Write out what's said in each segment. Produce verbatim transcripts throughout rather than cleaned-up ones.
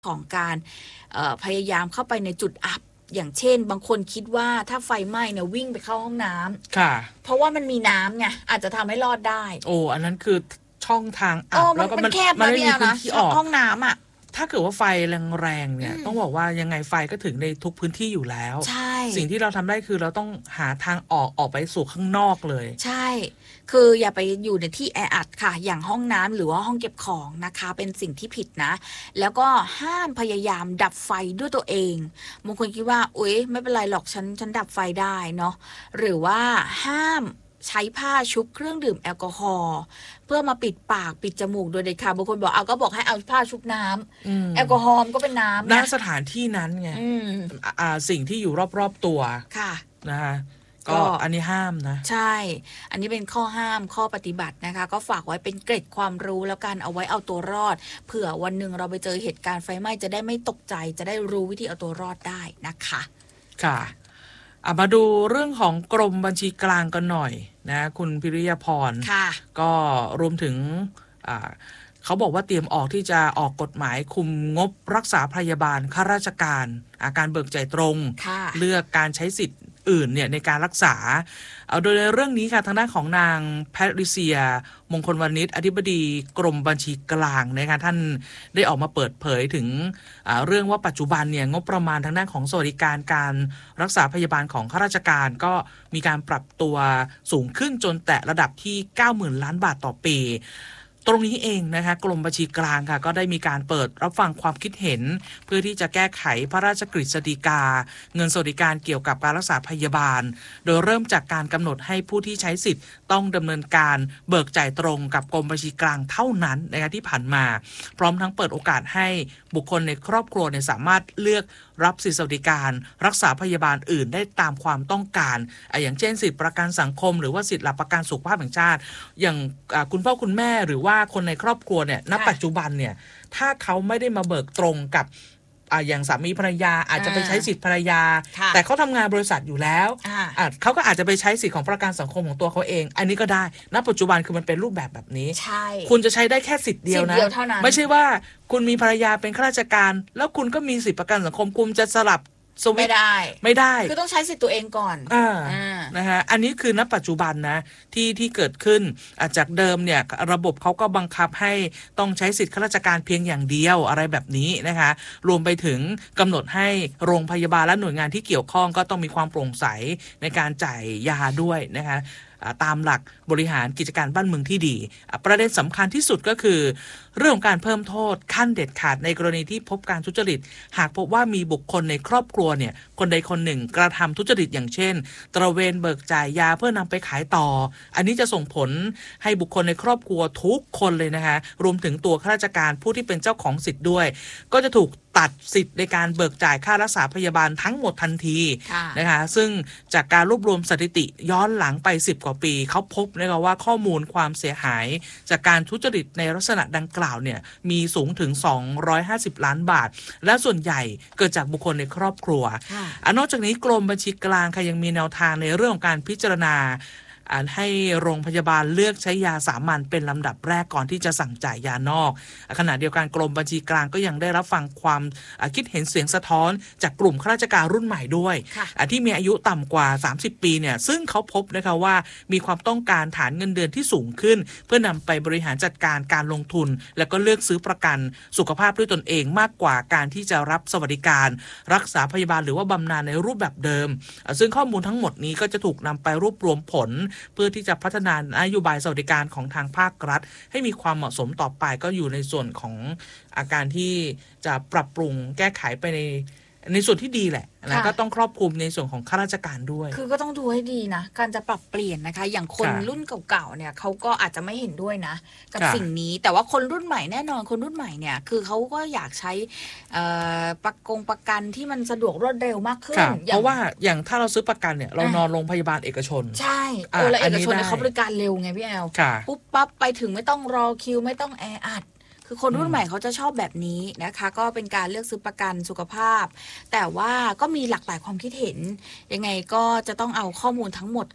ของการพยายามเข้าไปในจุดอับอย่างเช่นบางคนคิดว่าถ้าไฟไหม้เนี่ยวิ่งไปเข้าห้องน้ำค่ะเพราะว่ามันมีน้ำไงอาจจะทำให้รอดได้โอ้อันนั้นคือช่องทางอับแล้วก็มันแคบมากพี่แอลนะห้องน้ำอ่ะถ้าเกิดว่าไฟแรงๆเนี่ยต้องบอกว่ายังไงไฟก็ถึงในทุกพื้นที่อยู่แล้วใช่สิ่งที่เราทำได้คือเราต้องหาทางออกออกไปสู่ข้างนอกเลยใช่คืออย่าไปอยู่ในที่แออัดค่ะอย่างห้องน้ำหรือว่าห้องเก็บของนะคะเป็นสิ่งที่ผิดนะแล้วก็ห้ามพยายามดับไฟด้วยตัวเองบางคนคิดว่าอุ๊ยไม่เป็นไรหรอกฉันฉันดับไฟได้เนาะหรือว่าห้ามใช้ผ้าชุบเครื่องดื่มแอลกอฮอล์เพื่อมาปิดปากปิดจมูกโดยเด็ดขาดบางคนบอกเอาก็บอกให้เอาผ้าชุบน้ำแอลกอฮอล์ก็เป็นน้ำณสถานที่นั้นไงอ่าสิ่งที่อยู่รอบๆตัวค่ะนะคะก็อันนี้ห้ามนะใช่อันนี้เป็นข้อห้ามข้อปฏิบัตินะคะก็ฝากไว้เป็นเกร็ดความรู้แล้วกันเอาไว้เอาตัวรอดเผื่อวันหนึ่งเราไปเจอเหตุการณ์ไฟไหม้จะได้ไม่ตกใจจะได้รู้วิธีเอาตัวรอดได้นะคะค่ะมาดูเรื่องของกรมบัญชีกลางกันหน่อยนะคุณพิริยาพรก็รวมถึงเขาบอกว่าเตรียมออกที่จะออกกฎหมายคุมงบรักษาพยาบาลข้าราชการอาการเบิกจ่ายตรงเลือกการใช้สิทธิ์อื่นเนี่ยในการรักษาเอาโดยในเรื่องนี้ค่ะทางด้านของนางแพทริเซียมงคลวณิชอธิบดีกรมบัญชีกลางนะคะท่านได้ออกมาเปิดเผยถึงเรื่องว่าปัจจุบันเนี่ยงบประมาณทางด้านของสวัสดิการการรักษาพยาบาลของข้าราชการก็มีการปรับตัวสูงขึ้นจนแตะระดับที่ เก้าหมื่น ล้านบาทต่อปีตรงนี้เองนะคะกรมบัญชีกลางค่ะก็ได้มีการเปิดรับฟังความคิดเห็นเพื่อที่จะแก้ไขพระราชกฤษฎีกาเงินสวัสดิการเกี่ยวกับการรักษาพยาบาลโดยเริ่มจากการกำหนดให้ผู้ที่ใช้สิทธิ์ต้องดำเนินการเบิกจ่ายตรงกับกรมบัญชีกลางเท่านั้นนะคะที่ผ่านมาพร้อมทั้งเปิดโอกาสให้บุคคลในครอบครัวเนี่ยสามารถเลือกรับสิทธิสวัสดิการรักษาพยาบาลอื่นได้ตามความต้องการอย่างเช่นสิทธิประกันสังคมหรือว่าสิทธิหลักประกันสุขภาพแห่งชาติอย่างคุณพ่อคุณแม่หรือว่าคนในครอบครัวเนี่ยณปัจจุบันเนี่ยถ้าเขาไม่ได้มาเบิกตรงกับอย่างสามีภรรยาอาจจะไปใช้สิทธิภรรยาแต่เขาทำงานบริษัทอยู่แล้วเขาก็อาจจะไปใช้สิทธิของประกันสังคมของตัวเขาเองอันนี้ก็ได้ณปัจจุบันคือมันเป็นรูปแบบแบบนี้คุณจะใช้ได้แค่สิทธิ์เดียวนะไม่ใช่ว่าคุณมีภรรยาเป็นข้าราชการแล้วคุณก็มีสิทธิประกันสังคมคุณจะสลับไม่ได้ไม่ได้คือต้องใช้สิทธิ์ตัวเองก่อนอ่านะฮะอันนี้คือณปัจจุบันนะที่ที่เกิดขึ้นจากเดิมเนี่ยระบบเขาก็บังคับให้ต้องใช้สิทธิ์ข้าราชการเพียงอย่างเดียวอะไรแบบนี้นะคะรวมไปถึงกำหนดให้โรงพยาบาลและหน่วยงานที่เกี่ยวข้องก็ต้องมีความโปร่งใสในการจ่ายยาด้วยนะคะตามหลักบริหารกิจการบ้านเมืองที่ดีประเด็นสำคัญที่สุดก็คือเรื่องของการเพิ่มโทษขั้นเด็ดขาดในกรณีที่พบการทุจริตหากพบว่ามีบุคคลในครอบครัวเนี่ยคนใดคนหนึ่งกระทำทุจริตอย่างเช่นตระเวนเบิกจ่ายยาเพื่อนำไปขายต่ออันนี้จะส่งผลให้บุคคลในครอบครัวทุกคนเลยนะคะรวมถึงตัวข้าราชการผู้ที่เป็นเจ้าของสิทธิ์ด้วยก็จะถูกตัดสิทธิ์ในการเบิกจ่ายค่ารักษาพยาบาลทั้งหมดทันทีนะคะซึ่งจากการรวบรวมสถิติย้อนหลังไปสิบกว่าปีเขาพบนะคะว่าข้อมูลความเสียหายจากการทุจริตในลักษณะดังกล่าวเนี่ยมีสูงถึงสองร้อยห้าสิบล้านบาทและส่วนใหญ่เกิดจากบุคคลในครอบครัวนอกจากนี้กรมบัญชีกลางค่ะยังมีแนวทางในเรื่องของการพิจารณาให้โรงพยาบาลเลือกใช้ยาสามัญเป็นลำดับแรกก่อนที่จะสั่งจ่ายยานอกขณะเดียวกันกรมบัญชีกลางก็ยังได้รับฟังความคิดเห็นเสียงสะท้อนจากกลุ่มข้าราชการรุ่นใหม่ด้วยที่มีอายุต่ำกว่าสามสิบปีเนี่ยซึ่งเขาพบนะคะว่ามีความต้องการฐานเงินเดือนที่สูงขึ้นเพื่อนำไปบริหารจัดการการลงทุนแล้วก็เลือกซื้อประกันสุขภาพด้วยตนเองมากกว่าการที่จะรับสวัสดิการรักษาพยาบาลหรือว่าบำนาญในรูปแบบเดิมซึ่งข้อมูลทั้งหมดนี้ก็จะถูกนำไปรวบรวมผลเพื่อที่จะพัฒนานโยบายสวัสดิการของทางภาครัฐให้มีความเหมาะสมต่อไปก็อยู่ในส่วนของอาการที่จะปรับปรุงแก้ไขไปในในส่วนที่ดีแหละนะก็ต้องครอบคลุมในส่วนของข้าราชการด้วยคือก็ต้องดูให้ดีนะการจะปรับเปลี่ยนนะคะอย่างคนรุ่นเก่าๆเนี่ยเขาก็อาจจะไม่เห็นด้วยนะกับสิ่งนี้แต่ว่าคนรุ่นใหม่แน่นอนคนรุ่นใหม่เนี่ยคือเขาก็อยากใช้ประกงประกันที่มันสะดวกรวดเร็วมากขึ้นเพราะว่าอย่างถ้าเราซื้อประกันเนี่ยเรานอนโรงพยาบาลเอกชนใช่เออแล้วเอกชนเขาบริการเร็วไงพี่แอลปุ๊บปั๊บไปถึงไม่ต้องรอคิวไม่ต้องแออัดคือคนรุ่นใหม่เขาจะชอบแบบนี้นะคะก็เป็นการเลือกซื้อประกันสุขภาพแต่ว่าก็มีหลากหลายความคิดเห็นยังไงก็จะต้องเอาข้อมูลทั้งหมดค่ะ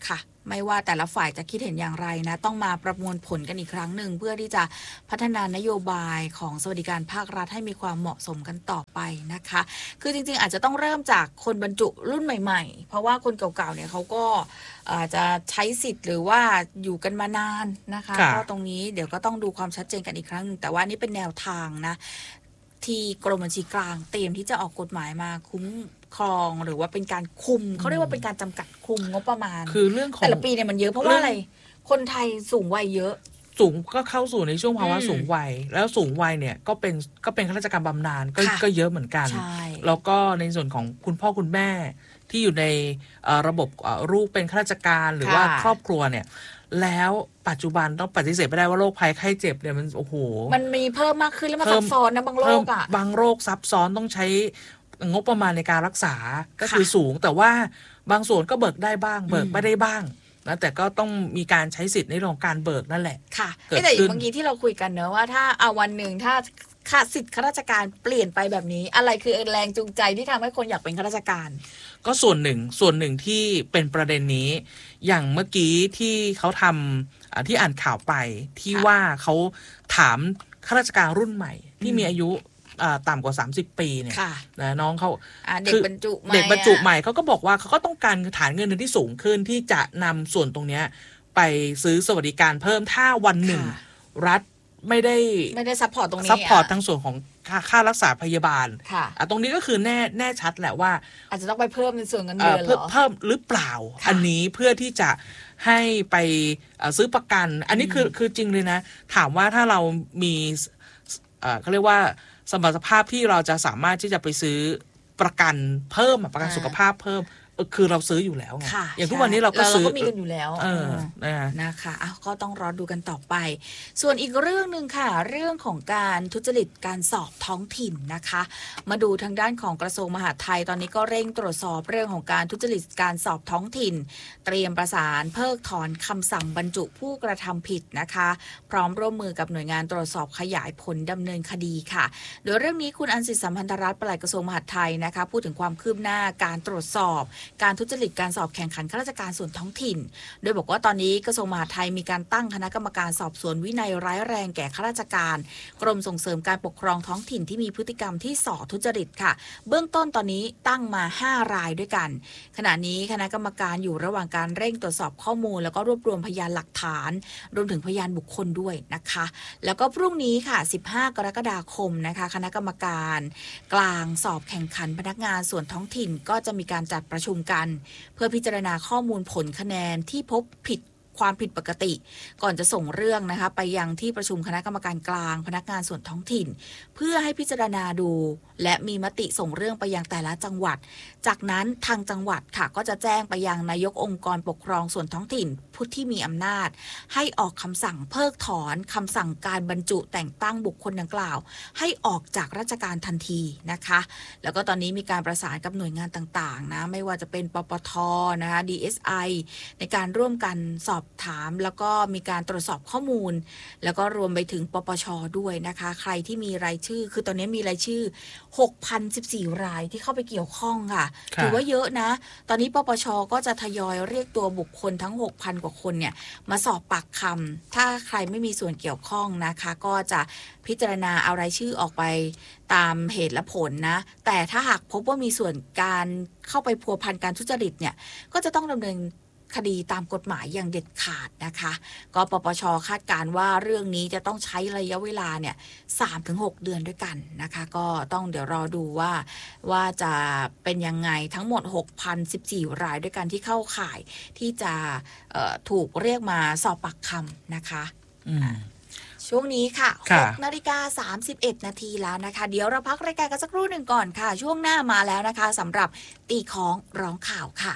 ไม่ว่าแต่ละฝ่ายจะคิดเห็นอย่างไรนะต้องมาประมวลผลกันอีกครั้งหนึ่งเพื่อที่จะพัฒนานโยบายของสวัสดิการภาครัฐให้มีความเหมาะสมกันต่อไปนะคะคือจริงๆอาจจะต้องเริ่มจากคนบรรจุรุ่นใหม่ๆเพราะว่าคนเก่าๆเนี่ยเขาก็อาจจะใช้สิทธิ์หรือว่าอยู่กันมานานนะคะก็ตรงนี้เดี๋ยวก็ต้องดูความชัดเจนกันอีกครั้งนึงแต่ว่านี่เป็นแนวทางนะที่กรมบัญชีกลางเตรียมที่จะออกกฎหมายมาคุ้มครองหรือว่าเป็นการคุมเขาเรียกว่าเป็นการจำกัดคุมงบประมาณคือเรื่องของแต่ละปีเนี่ยมันเยอะเพราะว่าอะไรคนไทยสูงวัยเยอะสูงก็เข้าสู่ในช่วงภาวะสูงวัยแล้วสูงวัยเนี่ยก็เป็นก็เป็นข้าราชการบำนาญก็ก็เยอะเหมือนกันแล้วก็ในส่วนของคุณพ่อคุณแม่ที่อยู่ในระบบลูกเป็นข้าราชการหรือว่าครอบครัวเนี่ยแล้วปัจจุบันต้องปฏิเสธไม่ได้ว่าโรคภัยไข้เจ็บเนี่ยมันโอ้โหมันมีเพิ่มมากขึ้นแล้วมันซับซ้อนนะบางโรคอ่ะบางโรคซับซ้อนต้องใช้งบประมาณในการรักษาก็คือสูงแต่ว่าบางส่วนก็เบิกได้บ้างเบิกไม่ได้บ้างนะแต่ก็ต้องมีการใช้สิทธิ์ในเรื่องของการเบิกนั่นแหละค่ะแต่อย่างเมื่อกี้ที่เราคุยกันเนอะว่าถ้าเอาวันหนึ่งถ้าค่าสิทธิ์ข้าราชการเปลี่ยนไปแบบนี้อะไรคือแรงจูงใจที่ทำให้คนอยากเป็นข้าราชการก็ส่วนหนึ่งส่วนหนึ่งที่เป็นประเด็นนี้อย่างเมื่อกี้ที่เขาทำที่อ่านข่าวไปที่ว่าเขาถามข้าราชการรุ่นใหม่ที่มีอายุต่ำกว่าสามสิบปีเนี่ยนะน้องเขาเด็กบรรจุใหม่เด็กบรรจุใหม่เขาก็บอกว่าเขาก็ต้องการฐานเงินเดือนที่สูงขึ้นที่จะนำส่วนตรงนี้ไปซื้อสวัสดิการเพิ่มถ้าวันหนึ่งรัฐไม่ได้ไม่ได้ซัพพอร์ตตรงนี้ซัพพอร์ตทั้งส่วนของค่าค่ารักษาพยาบาลค่ะตรงนี้ก็คือแน่แน่ชัดแหละว่าอาจจะต้องไปเพิ่มในส่วนเงินเดือนเหรอเพิ่มหรือเปล่าอันนี้เพื่อที่จะให้ไปซื้อประกันอันนี้คือคือจริงเลยนะถามว่าถ้าเรามีเขาเรียกว่าสมรรถภาพที่เราจะสามารถที่จะไปซื้อประกันเพิ่มประกันสุขภาพเพิ่มคือเราซื้ออยู่แล้วไงอย่างทุกวันนี้เราก็ซื้อเราก็มีกันอยู่แล้วเออนะคะอ้าวก็ต้องรอดูกันต่อไปส่วนอีกเรื่องนึงค่ะเรื่องของการทุจริตการสอบท้องถิ่นนะคะมาดูทางด้านของกระทรวงมหาดไทยตอนนี้ก็เร่งตรวจสอบเรื่องของการทุจริตการสอบท้องถิ่นเตรียมประสานเพิกถอนคำสั่งบรรจุผู้กระทำผิดนะคะพร้อมร่วมมือกับหน่วยงานตรวจสอบขยายผลดำเนินคดีค่ะโดยเรื่องนี้คุณอัญสิทธิ์สัมพันธรัตน์ปลัดกระทรวงมหาดไทยนะคะพูดถึงความคืบหน้าการตรวจสอบการทุจริตการสอบแข่งขันข้าราชการส่วนท้องถิ่นโดยบอกว่าตอนนี้กระทรวงมหาดไทยมีการตั้งคณะกรรมการสอบสวนวินัยร้ายแรงแก่ข้าราชการกรมส่งเสริมการปกครองท้องถิ่นที่มีพฤติกรรมที่ส่อทุจริตค่ะเบื้องต้นตอนนี้ตั้งมาห้ารายด้วยกันขณะนี้คณะกรรมการอยู่ระหว่างการเร่งตรวจสอบข้อมูลแล้วก็รวบรวมพยานหลักฐานรวมถึงพยานบุคคลด้วยนะคะแล้วก็พรุ่งนี้ค่ะสิบห้ากรกฎาคมนะคะคณะกรรมการกลางสอบแข่งขันพนักงานส่วนท้องถิ่นก็จะมีการจัดประชุมกันเพื่อพิจารณาข้อมูลผลคะแนนที่พบผิดความผิดปกติก่อนจะส่งเรื่องนะคะไปยังที่ประชุมคณะกรรมการกลางพนักงานส่วนท้องถิ่นเพื่อให้พิจารณาดูและมีมติส่งเรื่องไปยังแต่ละจังหวัดจากนั้นทางจังหวัดค่ะก็จะแจ้งไปยังนายกองค์กรปกครองส่วนท้องถิ่นผู้ที่มีอำนาจให้ออกคำสั่งเพิกถอนคำสั่งการบรรจุแต่งตั้งบุคคลดังกล่าวให้ออกจากราชการทันทีนะคะแล้วก็ตอนนี้มีการประสานกับหน่วยงานต่างๆนะไม่ว่าจะเป็นปปท.นะคะ ดี เอส ไอ ในการร่วมกันสอบถามแล้วก็มีการตรวจสอบข้อมูลแล้วก็รวมไปถึงปปช.ด้วยนะคะใครที่มีรายชื่อคือตอนนี้มีรายชื่อ หกพันสิบสี่ รายที่เข้าไปเกี่ยวข้องค่ะถือว่าเยอะนะตอนนี้ปปช.ก็จะทยอยเรียกตัวบุคคลทั้ง หกพัน กว่าคนเนี่ยมาสอบปากคำถ้าใครไม่มีส่วนเกี่ยวข้องนะคะก็จะพิจารณาเอารายชื่อออกไปตามเหตุและผลนะแต่ถ้าหากพบว่ามีส่วนการเข้าไปพัวพันการทุจริตเนี่ยก็จะต้องดำเนินคดีตามกฎหมายอย่างเด็ดขาดนะคะก็ปปช.คาดการว่าเรื่องนี้จะต้องใช้ระยะเวลาเนี่ย สามถึงหก เดือนด้วยกันนะคะก็ต้องเดี๋ยวรอดูว่าว่าจะเป็นยังไงทั้งหมด หกพันสิบสี่ รายด้วยกันที่เข้าข่ายที่จะถูกเรียกมาสอบปากคำนะคะช่วงนี้ค่ะ หกนาฬิกาสามสิบเอ็ด นาทีแล้วนะคะเดี๋ยวเราพักรายการกันสักครู่หนึ่งก่อนค่ะช่วงหน้ามาแล้วนะคะสำหรับตีของร้องข่าวค่ะ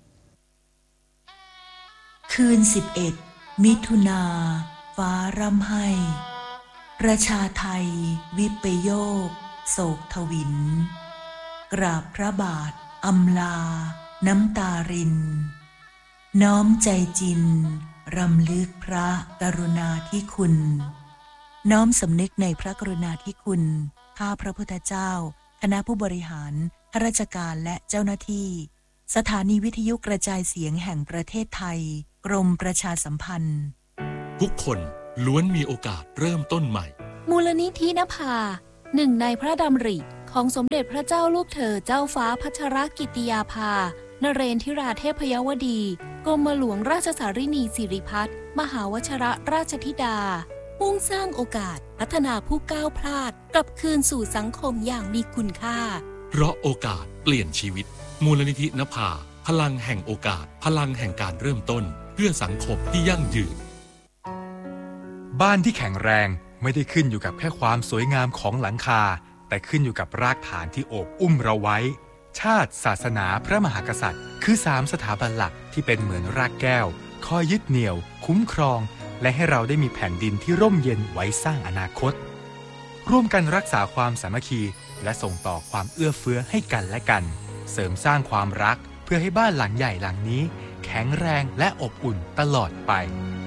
คืนสิบเอ็ดมิถุนาฟ้าร่ำไห้ประชาไทยวิปโยคโศกทวินกราบพระบาทอำลาน้ำตารินน้อมใจจินรำลึกพระกรุณาธิคุณน้อมสำนึกในพระกรุณาธิคุณข้าพระพุทธเจ้าคณะผู้บริหารข้าราชการและเจ้าหน้าที่สถานีวิทยุกระจายเสียงแห่งประเทศไทยกรมประชาสัมพันธ์ทุกคนล้วนมีโอกาสเริ่มต้นใหม่มูลนิธินภาหนึ่งในพระดำริของสมเด็จพระเจ้าลูกเธอเจ้าฟ้าพัชรกิติยาภานเรนทิราเทพยวดีกรมหลวงราชสารินีสิริพัฒน์มหาวชิรราชธิดามุ่งสร้างโอกาสพัฒนาผู้ก้าวพลาดกลับคืนสู่สังคมอย่างมีคุณค่าเพราะโอกาสเปลี่ยนชีวิตมูลนิธินภาพลังแห่งโอกาสพลังแห่งการเริ่มต้นเพื่อสังคมที่ยั่งยืนบ้านที่แข็งแรงไม่ได้ขึ้นอยู่กับแค่ความสวยงามของหลังคาแต่ขึ้นอยู่กับรากฐานที่โอบอุ้มเราไว้ชาติศาสนาพระมหากษัตริย์คือสามสถาบันหลักที่เป็นเหมือนรากแก้วคอยยึดเหนี่ยวคุ้มครองและให้เราได้มีแผ่นดินที่ร่มเย็นไว้สร้างอนาคตร่วมกันรักษาความสามัคคีและส่งต่อความเอื้อเฟื้อให้กันและกันเสริมสร้างความรักเพื่อให้บ้านหลังใหญ่หลังนี้แข็งแรงและอบอุ่นตลอดไป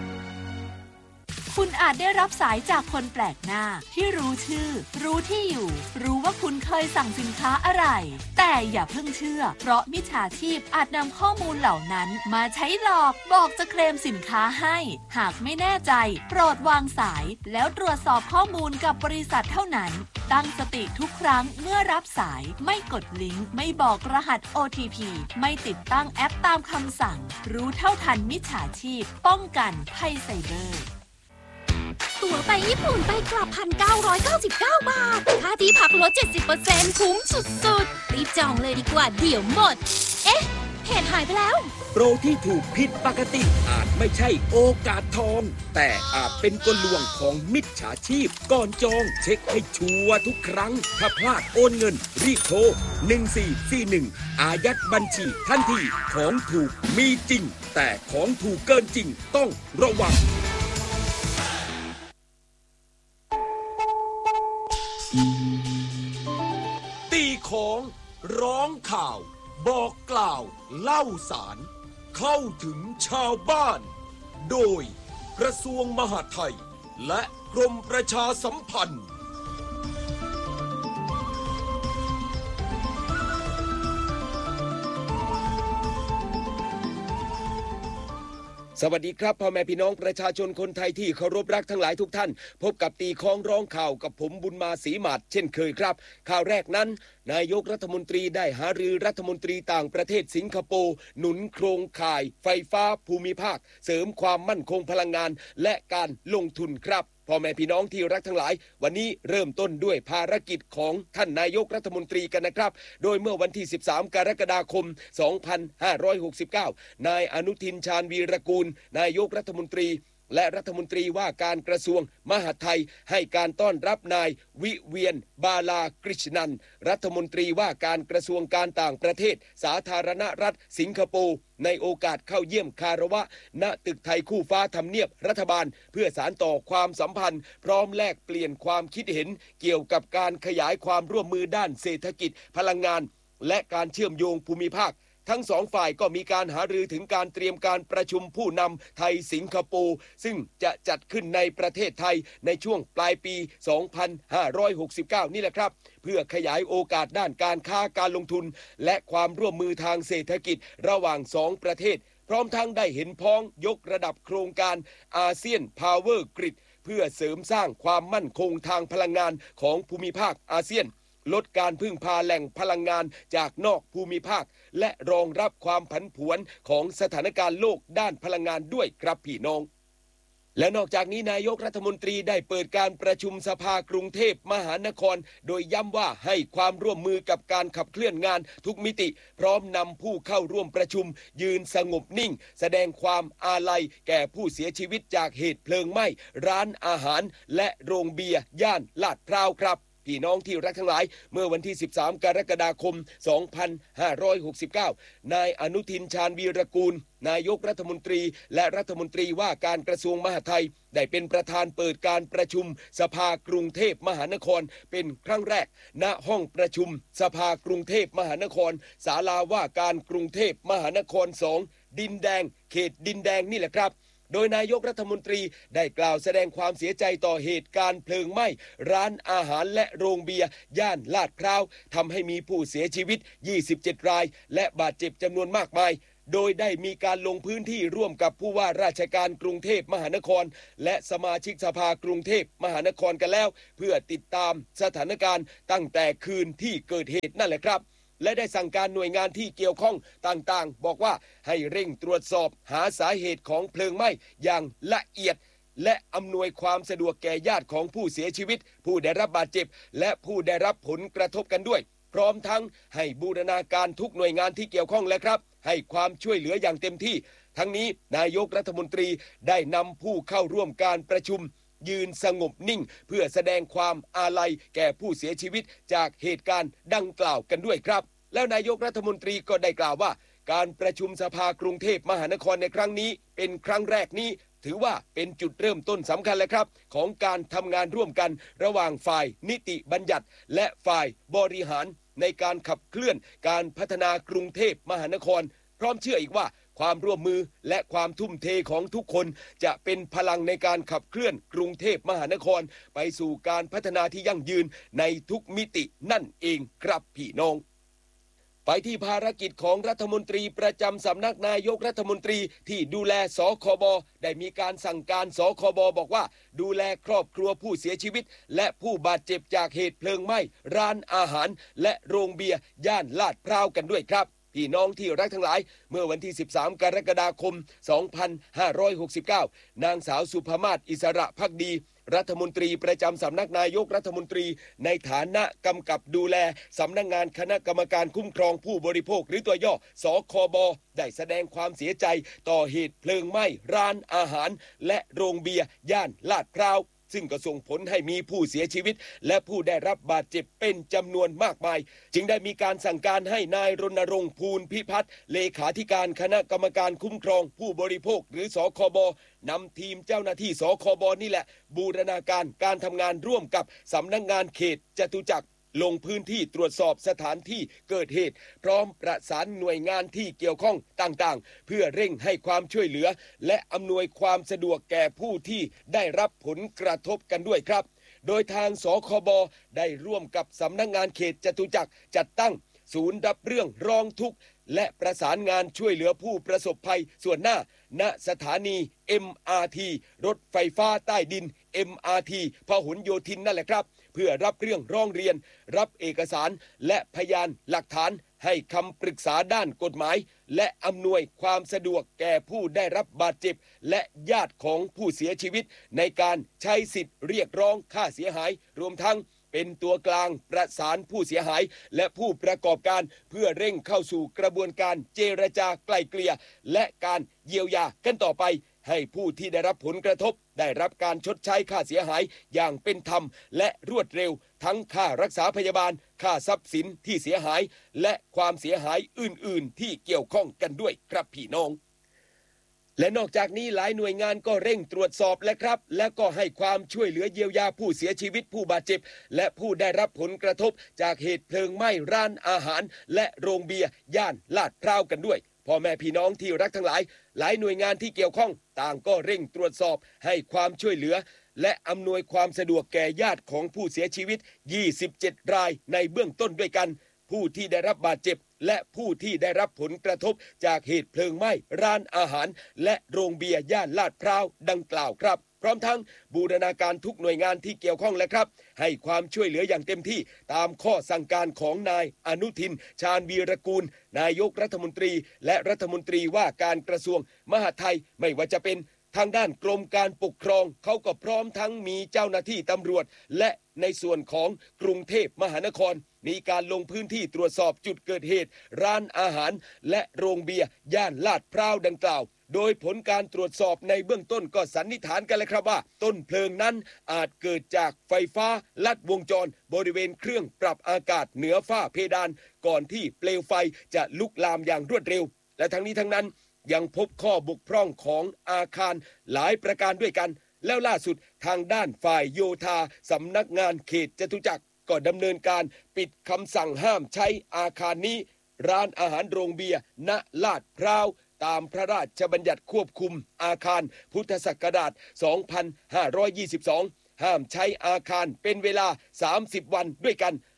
คุณอาจได้รับสายจากคนแปลกหน้าที่รู้ชื่อรู้ที่อยู่รู้ว่าคุณเคยสั่งสินค้าอะไรแต่อย่าเพิ่งเชื่อเพราะมิจฉาชีพอาจนำข้อมูลเหล่านั้นมาใช้หลอกบอกจะเคลมสินค้าให้หากไม่แน่ใจโปรดวางสายแล้วตรวจสอบข้อมูลกับบริษัทเท่านั้นตั้งสติทุกครั้งเมื่อรับสายไม่กดลิงก์ไม่บอกรหัส โอ ที พี ไม่ติดตั้งแอปตามคำสั่งรู้เท่าทันมิจฉาชีพป้องกันภัยไซเบอร์ตั๋วไปญี่ปุ่นไปกลับ หนึ่งพันเก้าร้อยเก้าสิบเก้า บาทค่าที่พักลด เจ็ดสิบเปอร์เซ็นต์ คุ้มสุดๆรีบจองเลยดีกว่าเดี๋ยวหมดเอ๊ะเพจหายไปแล้วโปรที่ถูกผิดปกติอาจไม่ใช่โอกาสทองแต่อาจเป็นกลลวงของมิจฉาชีพก่อนจองเช็คให้ชัวร์ทุกครั้งถ้าพลาดโอนเงินรีบโทรหนึ่งสี่สี่หนึ่งอายัดบัญชีทันทีของถูกมีจริงแต่ของถูกเกินจริงต้องระวังตีของร้องข่าวบอกกล่าวเล่าสารเข้าถึงชาวบ้านโดยกระทรวงมหาดไทยและกรมประชาสัมพันธ์สวัสดีครับพ่อแม่พี่น้องประชาชนคนไทยที่เคารพรักทั้งหลายทุกท่านพบกับตีคล้องร้องข่าวกับผมบุญมาศรีหมาดเช่นเคยครับข่าวแรกนั้นนายกรัฐมนตรีได้หารือรัฐมนตรีต่างประเทศสิงคโปร์หนุนโครงข่ายไฟฟ้าภูมิภาคเสริมความมั่นคงพลังงานและการลงทุนครับพ่อแม่พี่น้องที่รักทั้งหลายวันนี้เริ่มต้นด้วยภารกิจของท่านนายกรัฐมนตรีกันนะครับโดยเมื่อวันที่สิบสามกรกฎาคมสองพันห้าร้อยหกสิบเก้านายอนุทินชาญวีรกูลนายกรัฐมนตรีและรัฐมนตรีว่าการกระทรวงมหาดไทยให้การต้อนรับนายวิเวียนบาลากฤษณันรัฐมนตรีว่าการกระทรวงการต่างประเทศสาธารณรัฐสิงคโปร์ในโอกาสเข้าเยี่ยมคารวะณตึกไทยคู่ฟ้าทำเนียบรัฐบาลเพื่อสานต่อความสัมพันธ์พร้อมแลกเปลี่ยนความคิดเห็นเกี่ยวกับการขยายความร่วมมือด้านเศรษฐกิจพลังงานและการเชื่อมโยงภูมิภาคทั้งสองฝ่ายก็มีการหารือถึงการเตรียมการประชุมผู้นำไทยสิงคโปร์ซึ่งจะจัดขึ้นในประเทศไทยในช่วงปลายปีสองพันห้าร้อยหกสิบเก้านี่แหละครับเพื่อขยายโอกาสด้านการค้าการลงทุนและความร่วมมือทางเศรษฐกิจระหว่างสองประเทศพร้อมทั้งได้เห็นพ้องยกระดับโครงการอาเซียนพาวเวอร์กริดเพื่อเสริมสร้างความมั่นคงทางพลังงานของภูมิภาคอาเซียนลดการพึ่งพาแหล่งพลังงานจากนอกภูมิภาคและรองรับความผันผวนของสถานการณ์โลกด้านพลังงานด้วยครับพี่น้องและนอกจากนี้นายกรัฐมนตรีได้เปิดการประชุมสภากรุงเทพมหานครโดยย้ำว่าให้ความร่วมมือกับการขับเคลื่อนงานทุกมิติพร้อมนำผู้เข้าร่วมประชุมยืนสงบนิ่งแสดงความอาลัยแก่ผู้เสียชีวิตจากเหตุเพลิงไหม้ร้านอาหารและโรงเบียร์ย่านลาดพร้าวครับพี่น้องที่รักทั้งหลายเมื่อวันที่สิบสามกรกฎาคมสองพันห้าร้อยหกสิบเก้านายอนุทินชาญวีรกูลนายกรัฐมนตรีและรัฐมนตรีว่าการกระทรวงมหาดไทยได้เป็นประธานเปิดการประชุมสภากรุงเทพมหานครเป็นครั้งแรกณห้องประชุมสภากรุงเทพมหานครศาลาว่าการกรุงเทพมหานครสองดินแดงเขตดินแดงนี่แหละครับโดยนายกรัฐมนตรีได้กล่าวแสดงความเสียใจต่อเหตุการณ์เพลิงไหม้ร้านอาหารและโรงเบียร์ย่านลาดพร้าวทำให้มีผู้เสียชีวิตยี่สิบเจ็ดรายและบาดเจ็บจำนวนมากมายโดยได้มีการลงพื้นที่ร่วมกับผู้ว่าราชการกรุงเทพมหานครและสมาชิกสภากรุงเทพมหานครกันแล้วเพื่อติดตามสถานการณ์ตั้งแต่คืนที่เกิดเหตุนั่นแหละครับและได้สั่งการหน่วยงานที่เกี่ยวข้องต่างๆบอกว่าให้เร่งตรวจสอบหาสาเหตุของเพลิงไหม้อย่างละเอียดและอำนวยความสะดวกแก่ญาติของผู้เสียชีวิตผู้ได้รับบาดเจ็บและผู้ได้รับผลกระทบกันด้วยพร้อมทั้งให้บูรณาการทุกหน่วยงานที่เกี่ยวข้องและครับให้ความช่วยเหลืออย่างเต็มที่ทั้งนี้นายกรัฐมนตรีได้นำผู้เข้าร่วมการประชุมยืนสงบนิ่งเพื่อแสดงความอาลัยแก่ผู้เสียชีวิตจากเหตุการณ์ดังกล่าวกันด้วยครับแล้วนายกรัฐมนตรีก็ได้กล่าวว่าการประชุมสภากรุงเทพมหานครในครั้งนี้เป็นครั้งแรกนี้ถือว่าเป็นจุดเริ่มต้นสำคัญเลยครับของการทำงานร่วมกันระหว่างฝ่ายนิติบัญญัติและฝ่ายบริหารในการขับเคลื่อนการพัฒนากรุงเทพมหานครพร้อมเชื่ออีกว่าความร่วมมือและความทุ่มเทของทุกคนจะเป็นพลังในการขับเคลื่อนกรุงเทพมหานครไปสู่การพัฒนาที่ยั่งยืนในทุกมิตินั่นเองครับพี่น้องไปที่ภารกิจของรัฐมนตรีประจำสำนักนายกรัฐมนตรีที่ดูแลสคบได้มีการสั่งการสคบบอกว่าดูแลครอบครัวผู้เสียชีวิตและผู้บาดเจ็บจากเหตุเพลิงไหม้ร้านอาหารและโรงเบียร์ย่านลาดพร้าวกันด้วยครับพี่น้องที่รักทั้งหลายเมื่อวันที่สิบสามกรกฎาคมสองพันห้าร้อยหกสิบเก้านางสาวสุภมาศอิสระภักดีรัฐมนตรีประจำสำนักนายกรัฐมนตรีในฐานะกำกับดูแลสำนักงานคณะกรรมการคุ้มครองผู้บริโภคหรือตัวย่อสคบได้แสดงความเสียใจต่อเหตุเพลิงไหม้ร้านอาหารและโรงเบียร์ย่านลาดพร้าวซึ่งก็ส่งผลให้มีผู้เสียชีวิตและผู้ได้รับบาดเจ็บเป็นจำนวนมากมายจึงได้มีการสั่งการให้นายรณรงค์ภูลพิพัฒน์เลขาธิการคณะกรรมการคุ้มครองผู้บริโภคหรือสคบนำทีมเจ้าหน้าที่สคบนี่แหละบูรณาการการทำงานร่วมกับสำนักงานเขตจตุจักรลงพื้นที่ตรวจสอบสถานที่เกิดเหตุพร้อมประสานหน่วยงานที่เกี่ยวข้องต่างๆเพื่อเร่งให้ความช่วยเหลือและอำนวยความสะดวกแก่ผู้ที่ได้รับผลกระทบกันด้วยครับโดยทางสคบได้ร่วมกับสำนักงานเขตจตุจักรจัดตั้งศูนย์รับเรื่องร้องทุกข์และประสานงานช่วยเหลือผู้ประสบภัยส่วนหน้าณสถานี เอ็ม อาร์ ที รถไฟฟ้าใต้ดิน เอ็ม อาร์ ที พหลโยธินนั่นแหละครับเพื่อรับเรื่องร้องเรียนรับเอกสารและพยานหลักฐานให้คำปรึกษาด้านกฎหมายและอำนวยความสะดวกแก่ผู้ได้รับบาดเจ็บและญาติของผู้เสียชีวิตในการใช้สิทธิ์เรียกร้องค่าเสียหายรวมทั้งเป็นตัวกลางประสานผู้เสียหายและผู้ประกอบการเพื่อเร่งเข้าสู่กระบวนการเจรจาไกล่เกลี่ยและการเยียวยากันต่อไปให้ผู้ที่ได้รับผลกระทบได้รับการชดใช้ค่าเสียหายอย่างเป็นธรรมและรวดเร็วทั้งค่ารักษาพยาบาลค่าทรัพย์สินที่เสียหายและความเสียหายอื่นๆที่เกี่ยวข้องกันด้วยครับพี่น้องและนอกจากนี้หลายหน่วยงานก็เร่งตรวจสอบและครับและก็ให้ความช่วยเหลือเยียวยาผู้เสียชีวิตผู้บาดเจ็บและผู้ได้รับผลกระทบจากเหตุเพลิงไหม้ร้านอาหารและโรงเบียร์ย่านลาดพร้าวกันด้วยพ่อแม่พี่น้องที่รักทั้งหลายหลายหน่วยงานที่เกี่ยวข้องต่างก็เร่งตรวจสอบให้ความช่วยเหลือและอำนวยความสะดวกแก่ญาติของผู้เสียชีวิตยี่สิบเจ็ดรายในเบื้องต้นด้วยกันผู้ที่ได้รับบาดเจ็บและผู้ที่ได้รับผลกระทบจากเหตุเพลิงไหม้ร้านอาหารและโรงเบียร์ย่านลาดพร้าวดังกล่าวครับพร้อมทั้งบูรณาการทุกหน่วยงานที่เกี่ยวข้องและครับให้ความช่วยเหลืออย่างเต็มที่ตามข้อสั่งการของนายอนุทินชาญวีรกูลนายกรัฐมนตรีและรัฐมนตรีว่าการกระทรวงมหาดไทยไม่ว่าจะเป็นทางด้านกรมการปกครองเขาก็พร้อมทั้งมีเจ้าหน้าที่ตำรวจและในส่วนของกรุงเทพมหานครมีการลงพื้นที่ตรวจสอบจุดเกิดเหตุร้านอาหารและโรงเบียร์ย่านลาดพร้าวดังกล่าวโดยผลการตรวจสอบในเบื้องต้นก็สันนิษฐานกันเลยครับว่าต้นเพลิงนั้นอาจเกิดจากไฟฟ้าลัดวงจรบริเวณเครื่องปรับอากาศเหนือฝ้าเพดานก่อนที่เปลวไฟจะลุกลามอย่างรวดเร็วและทั้งนี้ทั้งนั้นยังพบข้อบกพร่องของอาคารหลายประการด้วยกันแล้วล่าสุดทางด้านฝ่ายโยธาสำนักงานเขตจตุจักรก็ดำเนินการปิดคำสั่งห้ามใช้อาคารนี้ร้านอาหารโรงเบียร์ณลาดพร้าวตามพระราชบัญญัติควบคุมอาคารพุทธศักราชสองพันห้าร้อยยี่สิบสองห้ามใช้อาคารเป็นเวลาสามสิบวันด้วยกัน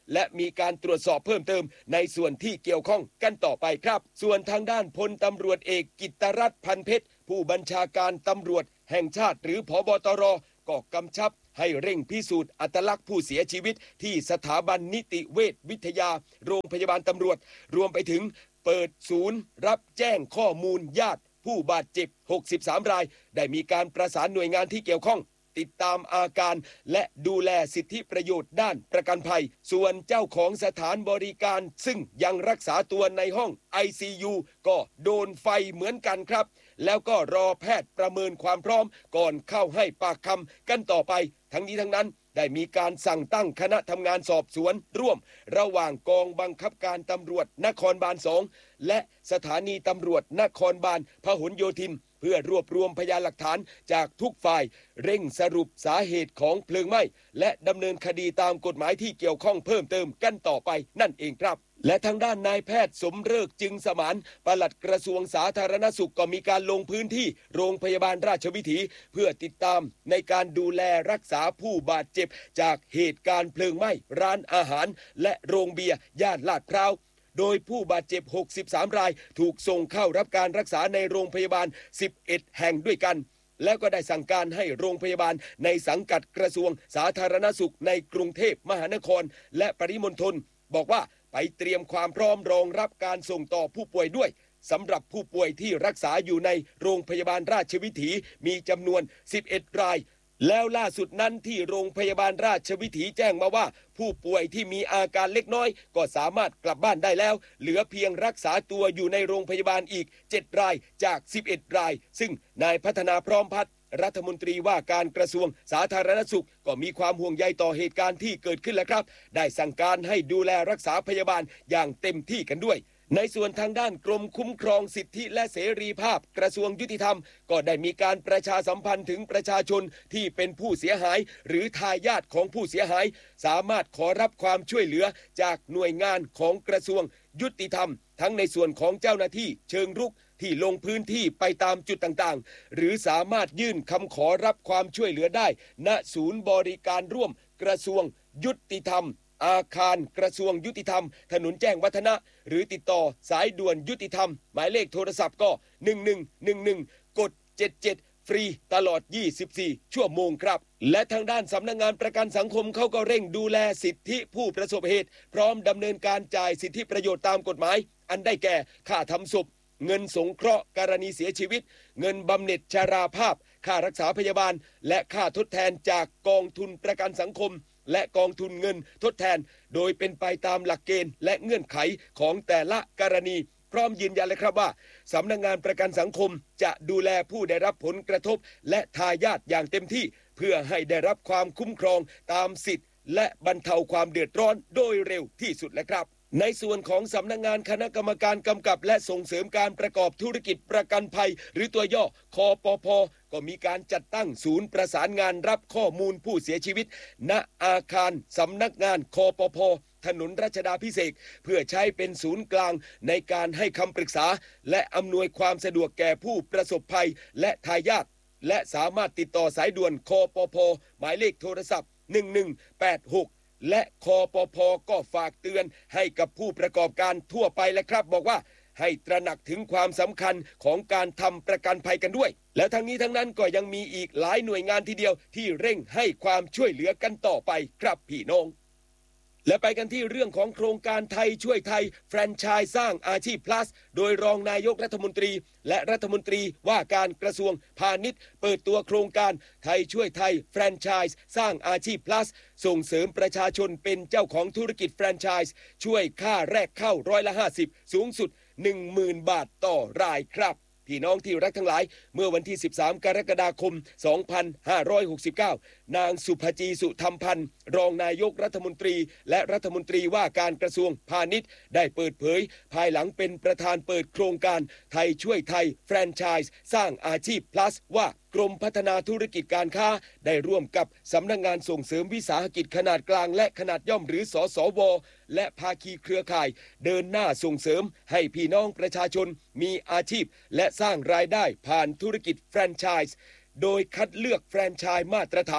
และมีการตรวจสอบเพิ่มเติมในส่วนที่เกี่ยวข้องกันต่อไปครับส่วนทางด้านพลตำรวจเอกกิตตรัตน์พันเพชรผู้บัญชาการตำรวจแห่งชาติหรือผบตรก็กำชับให้เร่งพิสูจน์อัตลักษณ์ผู้เสียชีวิตที่สถาบันนิติเวชวิทยาโรงพยาบาลตำรวจรวมไปถึงเปิดศูนย์รับแจ้งข้อมูลญาติผู้บาดเจ็บหกสิบสามรายได้มีการประสานหน่วยงานที่เกี่ยวข้องติดตามอาการและดูแลสิทธิประโยชน์ด้านประกันภัยส่วนเจ้าของสถานบริการซึ่งยังรักษาตัวในห้อง ไอ ซี ยู ก็โดนไฟเหมือนกันครับแล้วก็รอแพทย์ประเมินความพร้อมก่อนเข้าให้ปากคำกันต่อไปทั้งนี้ทั้งนั้นได้มีการสั่งตั้งคณะทำงานสอบสวนร่วมระหว่างกองบังคับการตำรวจนครบาลสองและสถานีตำรวจนครบาลพหลโยธินเพื่อรวบรวมพยานหลักฐานจากทุกฝ่ายเร่งสรุปสาเหตุของเพลิงไหม้และดำเนินคดีตามกฎหมายที่เกี่ยวข้องเพิ่มเติมกันต่อไปนั่นเองครับและทางด้านนายแพทย์สมฤกษ์จึงสมานปลัดกระทรวงสาธารณสุขก็มีการลงพื้นที่โรงพยาบาลราชวิถีเพื่อติดตามในการดูแลรักษาผู้บาดเจ็บจากเหตุการณ์เพลิงไหม้ร้านอาหารและโรงเบียร์ย่านลาดพร้าวโดยผู้บาดเจ็บหกสิบสามรายถูกส่งเข้ารับการรักษาในโรงพยาบาลสิบเอ็ดแห่งด้วยกันแล้วก็ได้สั่งการให้โรงพยาบาลในสังกัดกระทรวงสาธารณสุขในกรุงเทพมหานครและปริมณฑลบอกว่าไปเตรียมความพร้อมรองรับการส่งต่อผู้ป่วยด้วยสำหรับผู้ป่วยที่รักษาอยู่ในโรงพยาบาลราชวิถีมีจำนวนสิบเอ็ดรายแล้วล่าสุดนั้นที่โรงพยาบาลราชวิถีแจ้งมาว่าผู้ป่วยที่มีอาการเล็กน้อยก็สามารถกลับบ้านได้แล้วเหลือเพียงรักษาตัวอยู่ในโรงพยาบาลอีกเจ็ดรายจากสิบเอ็ดรายซึ่งนายพัฒนาพร้อมพัฒน์รัฐมนตรีว่าการกระทรวงสาธารณสุขก็มีความห่วงใยต่อเหตุการณ์ที่เกิดขึ้นแล้วครับได้สั่งการให้ดูแลรักษาพยาบาลอย่างเต็มที่กันด้วยในส่วนทางด้านกรมคุ้มครองสิทธิและเสรีภาพกระทรวงยุติธรรมก็ได้มีการประชาสัมพันธ์ถึงประชาชนที่เป็นผู้เสียหายหรือทายาทของผู้เสียหายสามารถขอรับความช่วยเหลือจากหน่วยงานของกระทรวงยุติธรรมทั้งในส่วนของเจ้าหน้าที่เชิงรุกที่ลงพื้นที่ไปตามจุดต่างๆหรือสามารถยื่นคำขอรับความช่วยเหลือได้ณศูนย์บริการร่วมกระทรวงยุติธรรมอาคารกระทรวงยุติธรรมถนนแจ้งวัฒนะหรือติดต่อสายด่วนยุติธรรมหมายเลขโทรศัพท์ก็หนึ่งหนึ่งหนึ่งหนึ่งกดเจ็ดเจ็ดฟรีตลอดยี่สิบสี่ชั่วโมงครับและทางด้านสำนักงานประกันสังคมเขาก็เร่งดูแลสิทธิผู้ประสบเหตุพร้อมดำเนินการจ่ายสิทธิประโยชน์ตามกฎหมายอันได้แก่ค่าทำศพเงินสงเคราะห์กรณีเสียชีวิตเงินบำเหน็จชราภาพค่ารักษาพยาบาลและค่าทดแทนจากกองทุนประกันสังคมและกองทุนเงินทดแทนโดยเป็นไปตามหลักเกณฑ์และเงื่อนไขของแต่ละกรณีพร้อมยืนยันเลยครับว่าสำนักงานประกันสังคมจะดูแลผู้ได้รับผลกระทบและทายาทอย่างเต็มที่เพื่อให้ได้รับความคุ้มครองตามสิทธิ์และบรรเทาความเดือดร้อนโดยเร็วที่สุดแล้วครับในส่วนของสำนักงานคณะกรรมการกำกับและส่งเสริมการประกอบธุรกิจประกันภัยหรือตัวย่อคปภ.ก็มีการจัดตั้งศูนย์ประสานงานรับข้อมูลผู้เสียชีวิตณอาคารสำนักงานคปภ.ถนนรัชดาภิเษกเพื่อใช้เป็นศูนย์กลางในการให้คำปรึกษาและอำนวยความสะดวกแก่ผู้ประสบภัยและทายาทและสามารถติดต่อสายด่วนคปภ.หมายเลขโทรศัพท์หนึ่งหนึ่งแปดหกและคปภ.ก็ฝากเตือนให้กับผู้ประกอบการทั่วไปและครับบอกว่าให้ตระหนักถึงความสำคัญของการทำประกันภัยกันด้วยแล้วทั้งนี้ทั้งนั้นก็ยังมีอีกหลายหน่วยงานทีเดียวที่เร่งให้ความช่วยเหลือกันต่อไปครับพี่น้องและไปกันที่เรื่องของโครงการไทยช่วยไทยแฟรนไชส์สร้างอาชีพ plus โดยรองนายกรัฐมนตรีและรัฐมนตรีว่าการกระทรวงพาณิชย์เปิดตัวโครงการไทยช่วยไทยแฟรนไชส์สร้างอาชีพ plus ส่งเสริมประชาชนเป็นเจ้าของธุรกิจแฟรนไชส์ช่วยค่าแรกเข้าร้อยละห้าสิบสูงสุด หนึ่งหมื่น บาทต่อรายครับพี่น้องที่รักทั้งหลายเมื่อวันที่สิบสามกรกฎาคมสองพันห้าร้อยหกสิบเก้านางสุภจีสุธรรมพันธ์รองนายกรัฐมนตรีและรัฐมนตรีว่าการกระทรวงพาณิชย์ได้เปิดเผยภายหลังเป็นประธานเปิดโครงการไทยช่วยไทยแฟรนไชส์สร้างอาชีพ plus ว่ากรมพัฒนาธุรกิจการค้าได้ร่วมกับสำนักงานส่งเสริมวิสาหกิจขนาดกลางและขนาดย่อมหรือสสวและภาคีเครือข่ายเดินหน้าส่งเสริมให้พี่น้องประชาชนมีอาชีพและสร้างรายได้ผ่านธุรกิจแฟรนไชส์โดยคัดเลือกแฟรนไชส์มาตรฐาน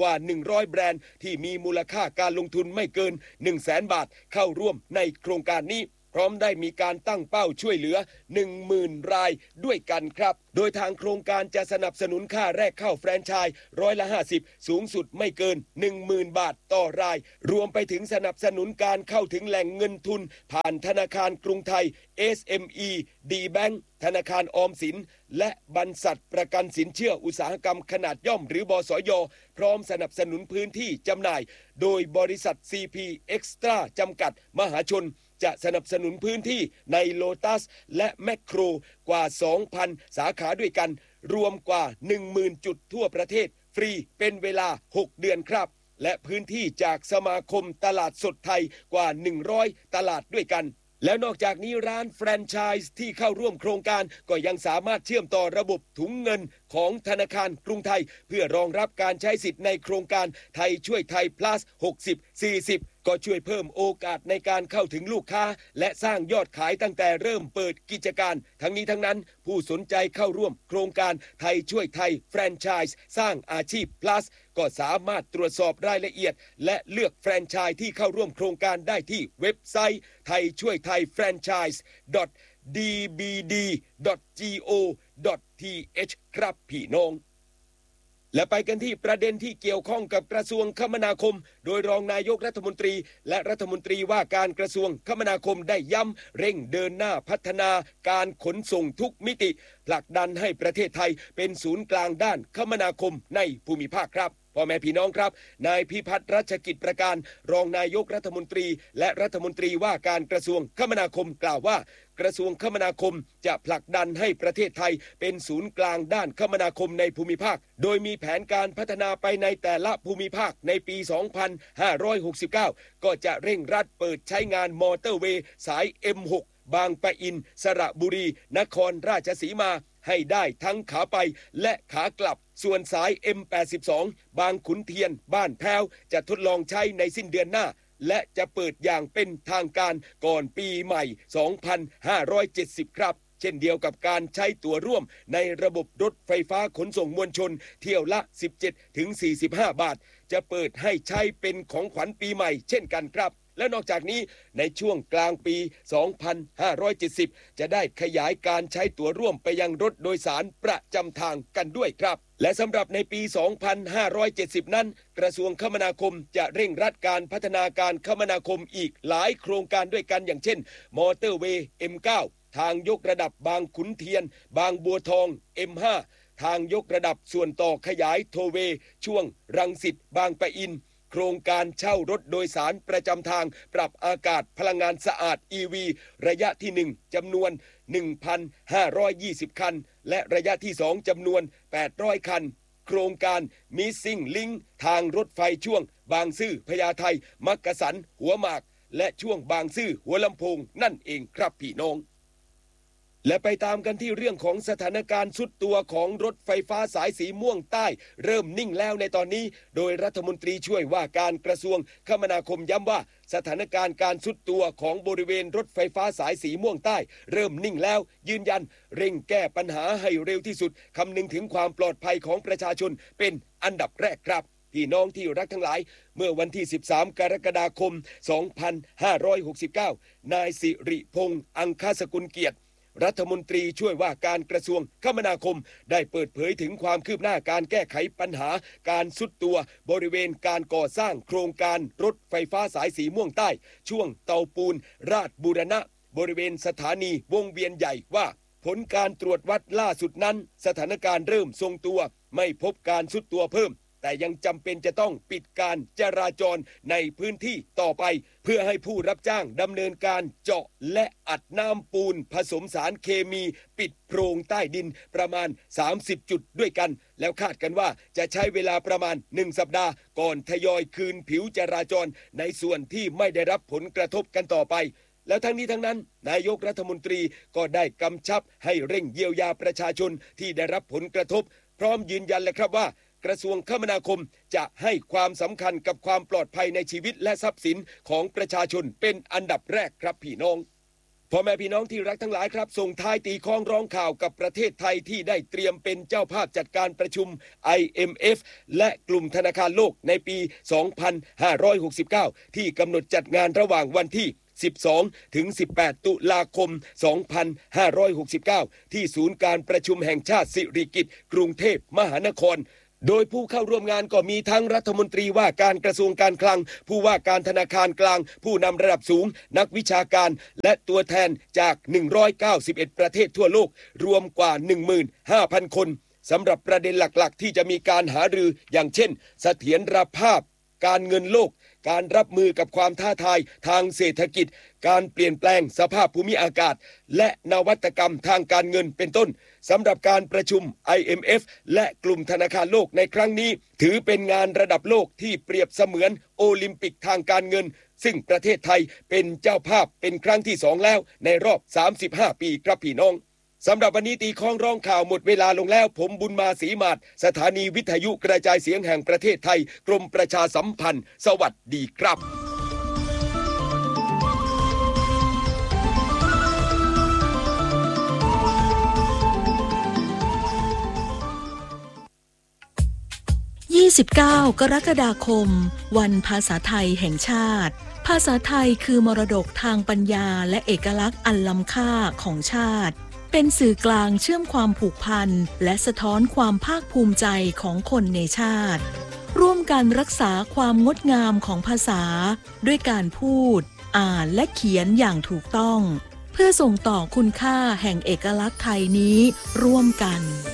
กว่าหนึ่งร้อยแบรนด์ที่มีมูลค่าการลงทุนไม่เกิน หนึ่งแสน บาทเข้าร่วมในโครงการนี้พร้อมได้มีการตั้งเป้าช่วยเหลือ หนึ่งหมื่น รายด้วยกันครับโดยทางโครงการจะสนับสนุนค่าแรกเข้าแฟรนไชส์ร้อยละห้าสิบสูงสุดไม่เกิน หนึ่งหมื่น บาทต่อรายรวมไปถึงสนับสนุนการเข้าถึงแหล่งเงินทุนผ่านธนาคารกรุงไทย เอส เอ็ม อี D-Bank ธนาคารออมสินและบรรษัทประกันสินเชื่ออุตสาหกรรมขนาดย่อมหรือบสย.พร้อมสนับสนุนพื้นที่จำหน่ายโดยบริษัท ซี พี Extra จำกัดมหาชนจะสนับสนุนพื้นที่ในโลตัสและแมคโครกว่า สองพัน สาขาด้วยกันรวมกว่า หนึ่งหมื่น จุดทั่วประเทศฟรีเป็นเวลาหกเดือนครับและพื้นที่จากสมาคมตลาดสดไทยกว่าหนึ่งร้อยตลาดด้วยกันแล้วนอกจากนี้ร้านแฟรนไชส์ที่เข้าร่วมโครงการก็ยังสามารถเชื่อมต่อระบบถุงเงินของธนาคารกรุงไทยเพื่อรองรับการใช้สิทธิ์ในโครงการไทยช่วยไทย plus หกสิบ สี่สิบก็ช่วยเพิ่มโอกาสในการเข้าถึงลูกค้าและสร้างยอดขายตั้งแต่เริ่มเปิดกิจการทั้งนี้ทั้งนั้นผู้สนใจเข้าร่วมโครงการไทยช่วยไทยแฟรนไชส์สร้างอาชีพ plus ก็สามารถตรวจสอบรายละเอียดและเลือกแฟรนไชส์ที่เข้าร่วมโครงการได้ที่เว็บไซต์ไทยช่วยไทยแฟรนไชส์ ดี บี ดี ดอท จี โอ ดอท ที เอช ครับพี่น้องและไปกันที่ประเด็นที่เกี่ยวข้องกับกระทรวงคมนาคมโดยรองนายกรัฐมนตรีและรัฐมนตรีว่าการกระทรวงคมนาคมได้ย้ำเร่งเดินหน้าพัฒนาการขนส่งทุกมิติผลักดันให้ประเทศไทยเป็นศูนย์กลางด้านคมนาคมในภูมิภาคครับพ่อแม่พี่น้องครับนายพิพัฒน์รัชกิจประการรองนายกรัฐมนตรีและรัฐมนตรีว่าการกระทรวงคมนาคมกล่าวว่ากระทรวงคมนาคมจะผลักดันให้ประเทศไทยเป็นศูนย์กลางด้านคมนาคมในภูมิภาคโดยมีแผนการพัฒนาไปในแต่ละภูมิภาคในปี สองพันห้าร้อยหกสิบเก้า ก็จะเร่งรัดเปิดใช้งานมอเตอร์เวย์สาย เอ็ม หก บางปะอินสระบุรีนครราชสีมาให้ได้ทั้งขาไปและขากลับส่วนสาย เอ็ม แปดสิบสอง บางขุนเทียนบ้านแพ้วจะทดลองใช้ในสิ้นเดือนหน้าและจะเปิดอย่างเป็นทางการก่อนปีใหม่ สองพันห้าร้อยเจ็ดสิบ ครับเช่นเดียวกับการใช้ตั๋วร่วมในระบบรถไฟฟ้าขนส่งมวลชนเที่ยวละ สิบเจ็ดถึงสี่สิบห้า บาทจะเปิดให้ใช้เป็นของขวัญปีใหม่เช่นกันครับและนอกจากนี้ในช่วงกลางปี สองพันห้าร้อยเจ็ดสิบ จะได้ขยายการใช้ตั๋วร่วมไปยังรถโดยสารประจำทางกันด้วยครับและสำหรับในปี สองพันห้าร้อยเจ็ดสิบ นั้นกระทรวงคมนาคมจะเร่งรัดการพัฒนาการคมนาคมอีกหลายโครงการด้วยกันอย่างเช่นมอเตอร์เวย์ เอ็ม เก้า ทางยกระดับบางขุนเทียนบางบัวทอง เอ็ม ห้า ทางยกระดับส่วนต่อขยายโทเวย์ช่วงรังสิตบางปะอินโครงการเช่ารถโดยสารประจำทางปรับอากาศพลังงานสะอาด อี วี ระยะที่หนึ่งจำนวน หนึ่งพันห้าร้อยยี่สิบ คันและระยะที่สองจำนวนแปดร้อยคันโครงการ Missing Link ทางรถไฟช่วงบางซื่อพญาไทมักกะสันหัวหมากและช่วงบางซื่อหัวลำโพงนั่นเองครับพี่น้องและไปตามกันที่เรื่องของสถานการณ์ทรุดตัวของรถไฟฟ้าสายสีม่วงใต้เริ่มนิ่งแล้วในตอนนี้โดยรัฐมนตรีช่วยว่าการกระทรวงคมนาคมย้ำว่าสถานการณ์การทรุดตัวของบริเวณรถไฟฟ้าสายสีม่วงใต้เริ่มนิ่งแล้วยืนยันเร่งแก้ปัญหาให้เร็วที่สุดคำนึงถึงความปลอดภัยของประชาชนเป็นอันดับแรกครับพี่น้องที่รักทั้งหลายเมื่อวันที่สิบสามกรกฎาคมสองพันห้าร้อยหกสิบเก้านายสิริพงษ์อังคสกุลเกียรติรัฐมนตรีช่วยว่าการกระทรวงคมนาคมได้เปิดเผยถึงความคืบหน้าการแก้ไขปัญหาการทรุดตัวบริเวณการก่อสร้างโครงการรถไฟฟ้าสายสีม่วงใต้ช่วงเตาปูนราชบูรณะบริเวณสถานีวงเวียนใหญ่ว่าผลการตรวจวัดล่าสุดนั้นสถานการณ์เริ่มทรงตัวไม่พบการทรุดตัวเพิ่มแต่ยังจำเป็นจะต้องปิดการจราจรในพื้นที่ต่อไปเพื่อให้ผู้รับจ้างดำเนินการเจาะและอัดน้ำปูนผสมสารเคมีปิดโพรงใต้ดินประมาณสามสิบจุดด้วยกันแล้วคาดกันว่าจะใช้เวลาประมาณหนึ่งสัปดาห์ก่อนทยอยคืนผิวจราจรในส่วนที่ไม่ได้รับผลกระทบกันต่อไปแล้วทั้งนี้ทั้งนั้นนายกรัฐมนตรีก็ได้กำชับให้เร่งเยียวยาประชาชนที่ได้รับผลกระทบพร้อมยืนยันเลยครับว่ากระทรวงคมนาคมจะให้ความสำคัญกับความปลอดภัยในชีวิตและทรัพย์สินของประชาชนเป็นอันดับแรกครับพี่น้องพ่อแม่พี่น้องที่รักทั้งหลายครับส่งท้ายตีคล้องร้องข่าวกับประเทศไทยที่ได้เตรียมเป็นเจ้าภาพจัดการประชุม ไอ เอ็ม เอฟ และกลุ่มธนาคารโลกในปี สองพันห้าร้อยหกสิบเก้า ที่กำหนดจัดงานระหว่างวันที่ สิบสอง ถึง สิบแปด ตุลาคม สองพันห้าร้อยหกสิบเก้า ที่ศูนย์การประชุมแห่งชาติสิริกิติ์กรุงเทพมหานครโดยผู้เข้าร่วมงานก็มีทั้งรัฐมนตรีว่าการกระทรวงการคลังผู้ว่าการธนาคารกลางผู้นำระดับสูงนักวิชาการและตัวแทนจากหนึ่งร้อยเก้าสิบเอ็ดประเทศทั่วโลกรวมกว่า หนึ่งหมื่นห้าพัน คนสำหรับประเด็นหลักๆที่จะมีการหารืออย่างเช่นเสถียรภาพการเงินโลกการรับมือกับความท้าทายทางเศรษฐกิจการเปลี่ยนแปลงสภาพภูมิอากาศและนวัตกรรมทางการเงินเป็นต้นสำหรับการประชุม ไอ เอ็ม เอฟ และกลุ่มธนาคารโลกในครั้งนี้ถือเป็นงานระดับโลกที่เปรียบเสมือนโอลิมปิกทางการเงินซึ่งประเทศไทยเป็นเจ้าภาพเป็นครั้งที่สองแล้วในรอบสามสิบห้าปีครับพี่น้องสำหรับวันนี้ตีคล้องร้องข่าวหมดเวลาลงแล้วผมบุญมาศรีมาศสถานีวิทยุกระจายเสียงแห่งประเทศไทยกรมประชาสัมพันธ์สวัสดีครับยี่สิบเก้ากรกฎาคมวันภาษาไทยแห่งชาติภาษาไทยคือมรดกทางปัญญาและเอกลักษณ์อันล้ำค่าของชาติเป็นสื่อกลางเชื่อมความผูกพันและสะท้อนความภาคภูมิใจของคนในชาติร่วมกันรักษาความงดงามของภาษาด้วยการพูดอ่านและเขียนอย่างถูกต้องเพื่อส่งต่อคุณค่าแห่งเอกลักษณ์ไทยนี้ร่วมกัน